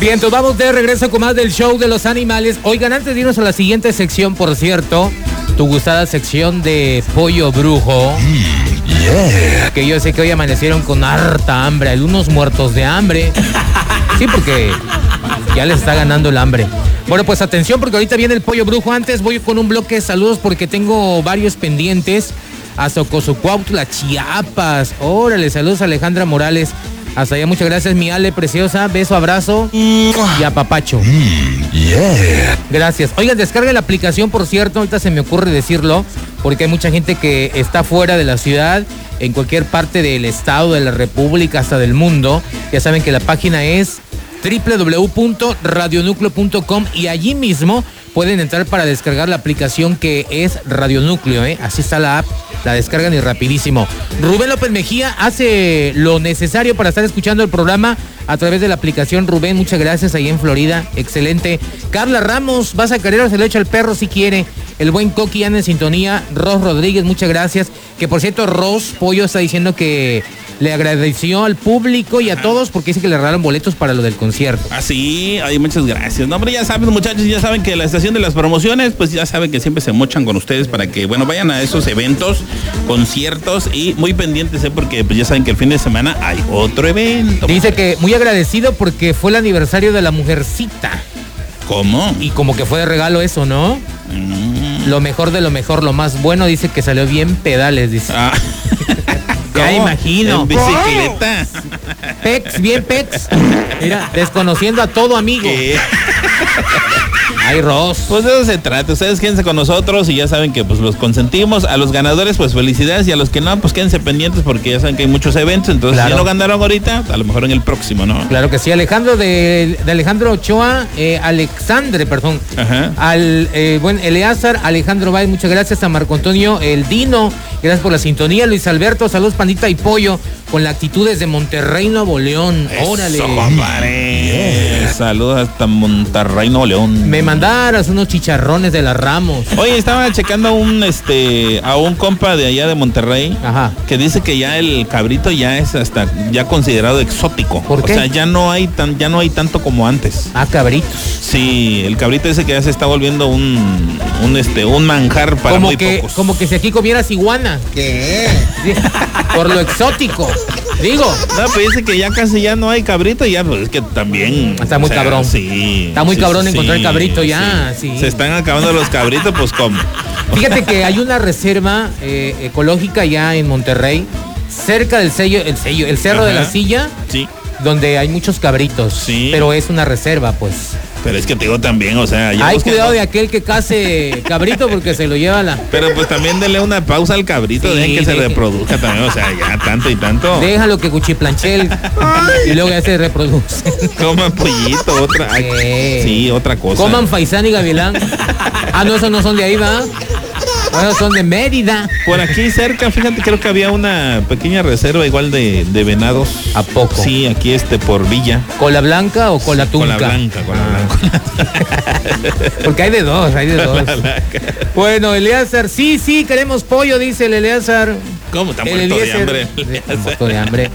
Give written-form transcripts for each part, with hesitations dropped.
Bien, entonces vamos de regreso con más del show de los animales. Oigan, antes de irnos a la siguiente sección, por cierto, tu gustada sección de pollo brujo. Yeah. Que yo sé que hoy amanecieron con harta hambre, algunos muertos de hambre. Sí, porque ya les está ganando el hambre. Bueno, pues atención, porque ahorita viene el pollo brujo. Antes voy con un bloque de saludos porque tengo varios pendientes. A Socosocuautla, Chiapas. Órale, saludos a Alejandra Morales. Hasta allá, muchas gracias, mi Ale preciosa. Beso, abrazo y apapacho. Yeah. Gracias. Oigan, descarguen la aplicación, por cierto. Ahorita se me ocurre decirlo, porque hay mucha gente que está fuera de la ciudad, en cualquier parte del estado, de la república, hasta del mundo. Ya saben que la página es www.radionucleo.com y allí mismo pueden entrar para descargar la aplicación que es Radio Núcleo, Así está la app, la descargan y rapidísimo. Rubén López Mejía hace lo necesario para estar escuchando el programa a través de la aplicación. Rubén, muchas gracias, ahí en Florida, excelente. Carla Ramos, vas a querer o se lo echa al perro si quiere. El buen Coqui anda en sintonía. Ros Rodríguez, muchas gracias. Que por cierto, Ros Pollo está diciendo que le agradeció al público y a todos porque dice que le regalaron boletos para lo del concierto. Ah, sí, ay, muchas gracias. No, hombre, ya saben, muchachos, ya saben que la estación de las promociones, pues ya saben que siempre se mochan con ustedes para que, bueno, vayan a esos eventos, conciertos y muy pendientes, porque pues ya saben que el fin de semana hay otro evento. Dice que muy agradecido porque fue el aniversario de la Mujercita. ¿Cómo? Y como que fue de regalo eso, ¿no? Lo mejor de lo mejor, lo más bueno, dice que salió bien pedales, dice. Ah. Ya imagino. En bicicleta. Pex, bien pex. Mira, desconociendo a todo amigo. ¿Qué? Ay, Ros. Pues de eso se trata. Ustedes quédense con nosotros y ya saben que pues los consentimos. A los ganadores, pues felicidades. Y a los que no, pues quédense pendientes porque ya saben que hay muchos eventos. Entonces, claro, si no ganaron ahorita, a lo mejor en el próximo, ¿no? Claro que sí. Alejandro de Alejandro Ochoa, Alexandre, perdón. Ajá. Buen Eleazar, Alejandro Bay, muchas gracias. A Marco Antonio, el Dino, gracias por la sintonía. Luis Alberto, saludos, Pandita y Pollo, con la actitud desde Monterrey, Nuevo León. Eso, órale. Yeah. Saludos hasta Monterrey, Nuevo León. Me mandaras unos chicharrones de las Ramos. Oye, estaba checando a un compa de allá de Monterrey. Ajá. Que dice que ya el cabrito ya es hasta ya considerado exótico. ¿Por qué? O sea, ya no hay tanto como antes. Ah, cabritos. Sí, el cabrito dice que ya se está volviendo un manjar para como muy que, pocos. Como que si aquí comieras iguana. ¿Qué? Por lo exótico. Digo. No, pues dice que ya casi ya no hay cabrito y ya, pues es que también. Está muy cabrón. Sí. Está muy cabrón encontrar cabrito ya. Sí. Se están acabando los cabritos, pues ¿cómo? Fíjate que hay una reserva ecológica ya en Monterrey, cerca del el Cerro de la Silla, sí, donde hay muchos cabritos. Sí. Pero es una reserva, pues. Pero es que te digo también, o sea... Hay cuidado de aquel que case cabrito porque se lo lleva la... Pero pues también denle una pausa al cabrito, sí, dejen que se reproduzca también, o sea, ya tanto y tanto. Déjalo que cuchiplanche y luego ya se reproduce. Coman pollito, otra... Sí, otra cosa. Coman faisán y gavilán. Ah, no, esos no son de ahí, ¿va? Esos son de Mérida. Por aquí cerca, fíjate, creo que había una pequeña reserva igual de venados. ¿A poco? Sí, aquí por Villa. ¿Cola blanca o cola tunca? Cola blanca. Porque hay de dos. Bueno, Eleazar, sí, queremos pollo, dice el Eleazar. ¿Cómo? Está muerto de hambre. Muerto de hambre.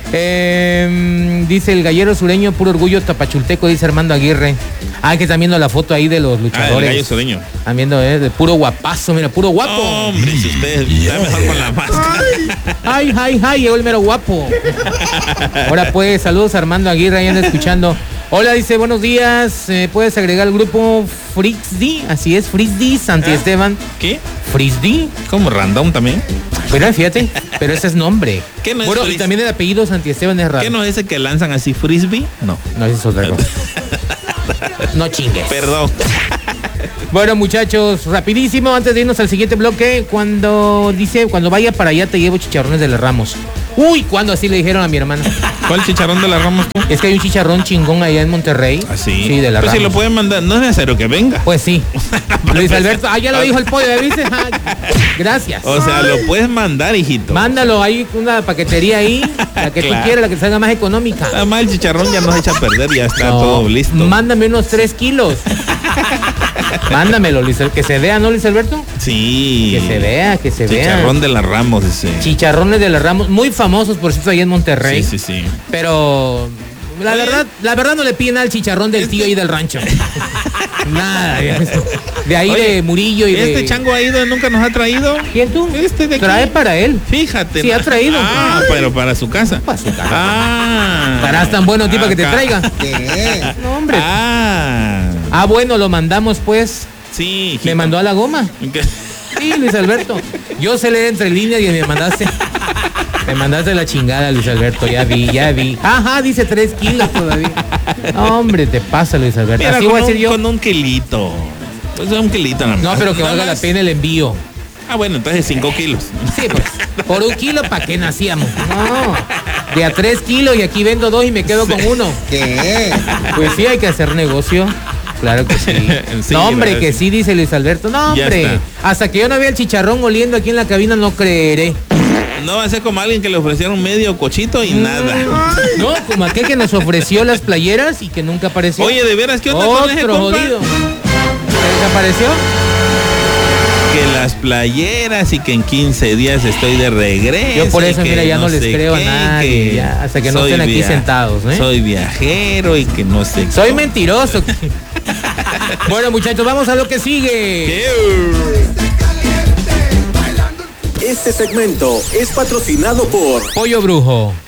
Dice el gallero sureño, puro orgullo tapachulteco, dice Armando Aguirre. Ah, que están viendo la foto ahí de los luchadores. El gallo sureño. Están viendo, de puro guapazo, mira, puro guapo. Hombre, si usted está mejor con la máscara. Ay, llegó el mero guapo. Ahora pues, saludos a Armando Aguirre, ahí anda escuchando. Hola, dice, buenos días, ¿puedes agregar el grupo Frisdi? Así es, Frisdi, Santi Esteban. ¿Qué? Frisdi. ¿Como random también? Pero fíjate, pero ese es nombre. ¿Qué no es bueno, y también el apellido Santi Esteban es raro. ¿Qué no es ese que lanzan así frisbee? No, ese es otra cosa. No chingues. Perdón. Bueno, muchachos, rapidísimo, antes de irnos al siguiente bloque, cuando vaya para allá te llevo chicharrones de las Ramos. Uy, ¿cuándo? Así le dijeron a mi hermana. ¿Cuál chicharrón de las Ramos tú? Es que hay un chicharrón chingón allá en Monterrey. ¿Ah, sí? Sí, de las Ramos. Pues si lo pueden mandar, no es necesario que venga. Pues sí. Luis Alberto, ya lo dijo el pollo, ¿viste? Gracias. O sea, lo puedes mandar, hijito. Mándalo, hay una paquetería ahí, la que tú quieras, la que salga más económica. Además el chicharrón ya no se echa a perder, ya está todo listo. Mándame unos 3 kilos. Mándamelo, Luis, que se vea, ¿no, Luis Alberto? Sí. Que se vea. Chicharrón de las Ramos, ese. Chicharrones de las Ramos, muy famosos, por cierto, ahí en Monterrey. Sí. Pero La verdad no le pide nada al chicharrón del tío ahí del rancho. Nada. De ahí de Murillo y de... chango ha ido, nunca nos ha traído. ¿Quién tú? De aquí. Trae para él. Fíjate. Sí, ha traído. Pero para su casa. Para su casa. Estarás tan bueno, tipo, que te traiga. ¿Qué? No, hombre. Bueno, lo mandamos, pues. Sí, hijito. Me mandó a la goma. ¿Qué? Sí, Luis Alberto. Yo sé leer entre líneas y me mandaste la chingada, Luis Alberto. Ya vi. Ajá, dice 3 kilos todavía. No, hombre, te pasa, Luis Alberto. Mira, así voy a decir yo. Con un kilito. Pues un kilito nada más. No, pero que valga la pena el envío. Bueno, entonces 5 kilos. Sí, pues. Por 1 kilo, ¿para qué nacíamos? No. De a 3 kilos y aquí vendo 2 y me quedo con 1. ¿Qué? Pues sí, hay que hacer negocio. Claro que sí. Sí, no, hombre, gracias. que sí, dice Luis Alberto. No, hombre. Hasta que yo no vea el chicharrón oliendo aquí en la cabina, no creeré. No va a ser como alguien que le ofrecieron medio cochito y nada. No, como aquel que nos ofreció las playeras y que nunca apareció. Oye, de veras, ¿qué onda con ese compa? Jodido. ¿Se desapareció? Que las playeras y que en 15 días estoy de regreso. Yo por eso, mira, ya no les creo a nadie. Ya, hasta que no estén aquí sentados, ¿eh? Soy viajero y que no sé. Soy mentiroso. Bueno, muchachos, vamos a lo que sigue. Este segmento es patrocinado por Pollo Brujo.